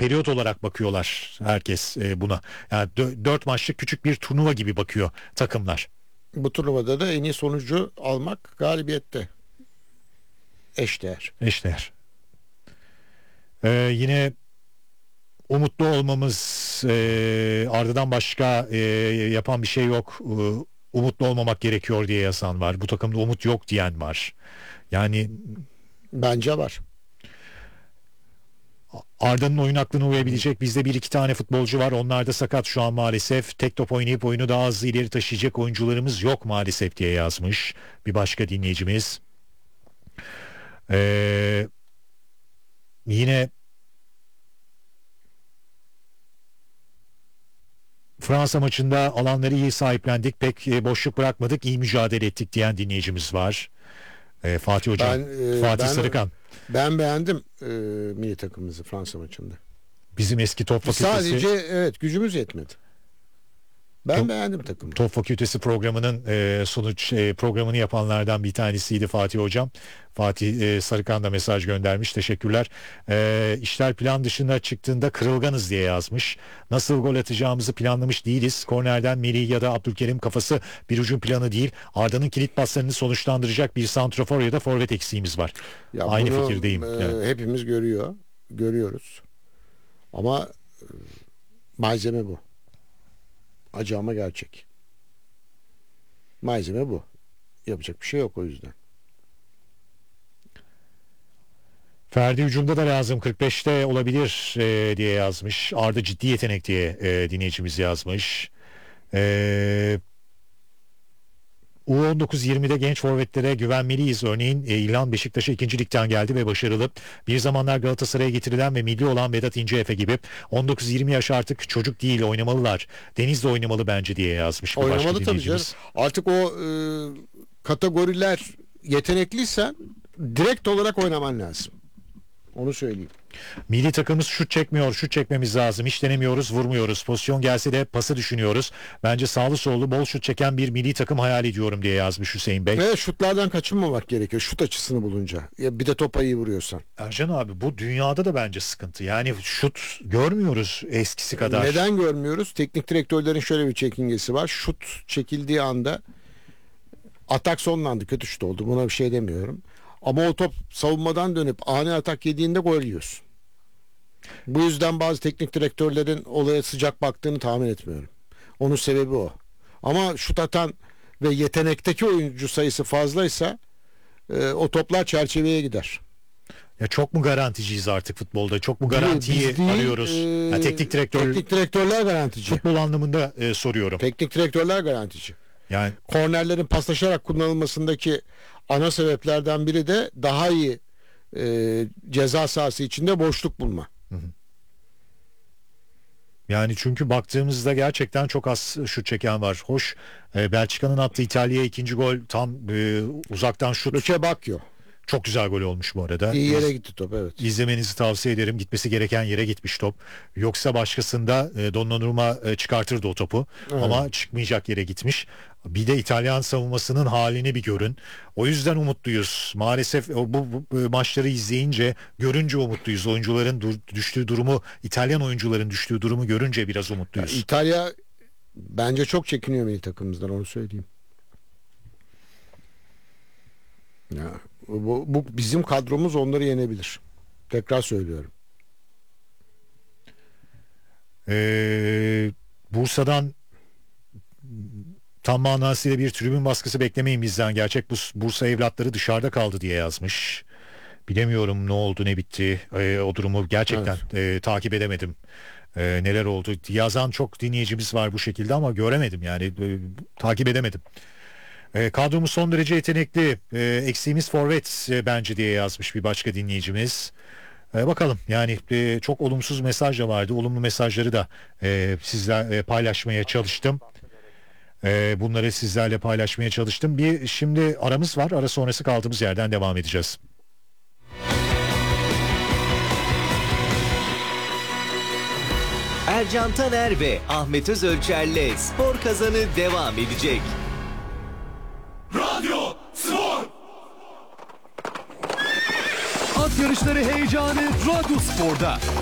periyot olarak bakıyorlar herkes buna. Yani 4 maçlık küçük bir turnuva gibi bakıyor takımlar. Bu turnuvada da en iyi sonucu almak galibiyette eşdeğer. Eşdeğer. Yine umutlu olmamız, ardından başka yapan bir şey yok. Umutlu olmamak gerekiyor diye yazan var. Bu takımda umut yok diyen var. Yani Bence var. Arda'nın oyun aklına uyabilecek bizde bir iki tane futbolcu var. Onlar da sakat şu an maalesef. Tek top oynayıp oyunu daha hızlı ileri taşıyacak oyuncularımız yok maalesef diye yazmış bir başka dinleyicimiz. Yine Fransa maçında alanları iyi sahiplendik. Pek boşluk bırakmadık. İyi mücadele ettik diyen dinleyicimiz var. Fatih Hocam. Fatih Sarıkan. Ben beğendim milli takımımızı Fransa maçında. Bizim eski top fakültesi. Sadece evet gücümüz yetmedi. Ben beğendim takımı. Top Fakültesi programının programını yapanlardan bir tanesiydi Fatih Hocam. Fatih Sarıkan da mesaj göndermiş. Teşekkürler. İşler plan dışında çıktığında kırılganız diye yazmış. Nasıl gol atacağımızı planlamış değiliz. Kornerden Melih ya da Abdülkerim kafası bir hücum planı değil. Arda'nın kilit paslarını sonuçlandıracak bir santrafor ya da forvet eksiğimiz var. Ya Aynı bunu, fikirdeyim. Yani. Hepimiz görüyoruz. Ama malzeme bu. Acı ama gerçek. Malzeme bu. Yapacak bir şey yok o yüzden. Ferdi hücumda da lazım 45'te olabilir diye yazmış. Arda ciddi yetenek diye dinleyicimiz yazmış. U19-20'de genç forvetlere güvenmeliyiz. Örneğin İlhan Beşiktaş'a 2. Lig'den geldi ve başarılı. Bir zamanlar Galatasaray'a getirilen ve milli olan Vedat İnceefe gibi 19-20 yaş artık çocuk değil, oynamalılar. Deniz de oynamalı bence diye yazmış. Oynamalı tabii canım. Artık o kategoriler yetenekliysen direkt olarak oynaman lazım. Onu söyleyeyim. Milli takımımız şut çekmiyor. Şut çekmemiz lazım. Hiç denemiyoruz, vurmuyoruz. Pozisyon gelse de pası düşünüyoruz. Bence sağlı sollu bol şut çeken bir milli takım hayal ediyorum diye yazmış Hüseyin Bey. Ve şutlardan kaçınmamak gerekiyor. Şut açısını bulunca. Ya bir de topa iyi vuruyorsan. Ercan abi bu dünyada da bence sıkıntı. Yani şut görmüyoruz eskisi kadar. Neden görmüyoruz? Teknik direktörlerin şöyle bir çekingesi var. Şut çekildiği anda atak sonlandı. Kötü şut oldu. Buna bir şey demiyorum. Ama o top savunmadan dönüp ani atak yediğinde gol yiyorsun. Bu yüzden bazı teknik direktörlerin olaya sıcak baktığını tahmin etmiyorum. Onun sebebi o. Ama şut atan ve yetenekteki oyuncu sayısı fazlaysa o toplar çerçeveye gider. Ya çok mu garanticiyiz artık futbolda? Çok mu garantiyi arıyoruz? Teknik direktörler garantici. Futbol anlamında soruyorum. Teknik direktörler garantici. Yani kornerlerin paslaşarak kullanılmasındaki ana sebeplerden biri de daha iyi ceza sahası içinde boşluk bulma. Yani çünkü baktığımızda gerçekten çok az şut çeken var. Hoş Belçika'nın attığı İtalya'ya 2. gol tam uzaktan şut. Luke Bacchio. Çok güzel gol olmuş bu arada. İyi yere gitti top, evet. İzlemenizi tavsiye ederim. Gitmesi gereken yere gitmiş top. Yoksa başkasında Donnarumma çıkartırdı o topu. Evet. Ama çıkmayacak yere gitmiş. Bir de İtalyan savunmasının halini bir görün. O yüzden umutluyuz. Maalesef bu maçları izleyince, görünce umutluyuz. Oyuncuların düştüğü durumu, İtalyan oyuncuların düştüğü durumu görünce biraz umutluyuz. Ya, İtalya bence çok çekiniyor milli takımımızdan, onu söyleyeyim. Ya, bu bizim kadromuz onları yenebilir. Tekrar söylüyorum. Bursa'dan tam manasıyla bir tribün baskısı beklemeyin bizden. Gerçek Bursa evlatları dışarıda kaldı diye yazmış. Bilemiyorum ne oldu ne bitti. O durumu gerçekten takip edemedim. Neler oldu. Yazan çok dinleyicimiz var bu şekilde ama göremedim yani. Takip edemedim. Kadromuz son derece yetenekli. Eksiğimiz forvet bence diye yazmış bir başka dinleyicimiz. Bakalım yani çok olumsuz mesaj da vardı. Olumlu mesajları da sizlerle paylaşmaya çalıştım. Bunları sizlerle paylaşmaya çalıştım. Şimdi aramız var. Ara sonrası kaldığımız yerden devam edeceğiz. Ercan Taner ve Ahmet Özölçer'le Spor Kazanı devam edecek. Radyo Spor. At yarışları heyecanı Radyo Spor'da.